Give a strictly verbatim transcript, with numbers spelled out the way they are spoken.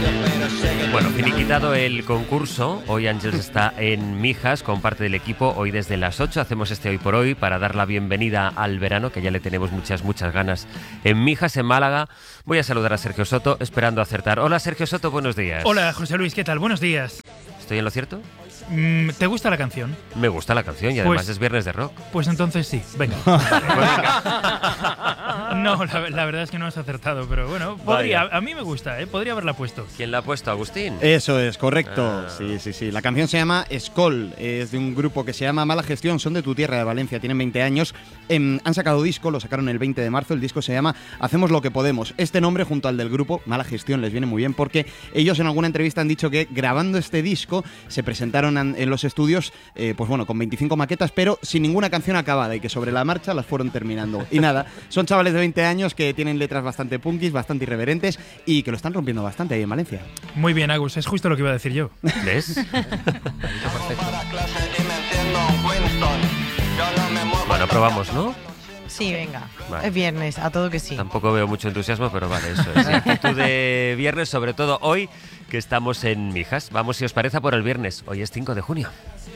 Bueno, finiquitado el concurso, hoy Ángeles está en Mijas con parte del equipo. Hoy desde las ocho hacemos este Hoy por Hoy para dar la bienvenida al verano, que ya le tenemos muchas, muchas ganas en Mijas, en Málaga. Voy a saludar a Sergio Soto, esperando acertar. Hola Sergio Soto, buenos días. Hola José Luis, ¿qué tal? Buenos días. ¿Estoy en lo cierto? Mm, ¿Te gusta la canción? Me gusta la canción y además Pues- es viernes de rock. Pues entonces sí, venga. Vale, pues venga. No, la, la verdad es que no has acertado, pero bueno, podría, Vaya. a mí me gusta, ¿eh? Podría haberla puesto. ¿Quién la ha puesto, Agustín? Eso es, correcto. Ah. Sí, sí, sí. La canción se llama Skol, es de un grupo que se llama Mala Gestión, son de tu tierra, de Valencia, tienen veinte años. Em, han sacado disco, lo sacaron el veinte de marzo, el disco se llama Hacemos lo que podemos. Este nombre junto al del grupo, Mala Gestión, les viene muy bien porque ellos en alguna entrevista han dicho que grabando este disco se presentaron an- en los estudios, eh, pues bueno, con veinticinco maquetas, pero sin ninguna canción acabada y que sobre la marcha las fueron terminando. Y nada, son chavales de veinte años que tienen letras bastante punkis, bastante irreverentes y que lo están rompiendo bastante ahí en Valencia. Muy bien, Agus, es justo lo que iba a decir yo. ¿Ves? Bueno, probamos, ¿no? Sí, venga. Vale. Es viernes, a todo que sí. Tampoco veo mucho entusiasmo, pero vale, eso es. Y actitud de viernes, sobre todo hoy, que estamos en Mijas. Vamos, si os parece, a por el viernes. Hoy es cinco de junio.